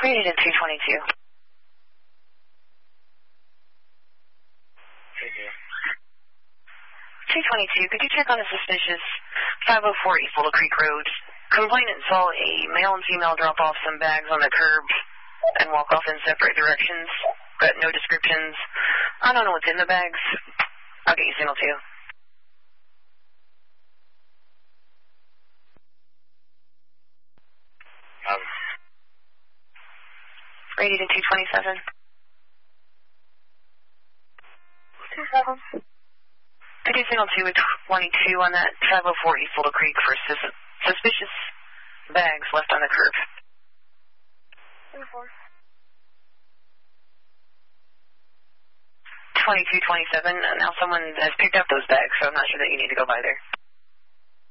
Rated at 222. 222, could you check on a suspicious 504 East Little Creek Road? Complainant saw a male and female drop off some bags on the curb and walk off in separate directions, but no descriptions. I don't know what's in the bags. I'll get you signal 2. Rated at 227. 27. Could you signal 2 with 22 on that 504 East Little Creek for suspicious bags left on the curb? 24. 2227. Now someone has picked up those bags, so I'm not sure that you need to go by there.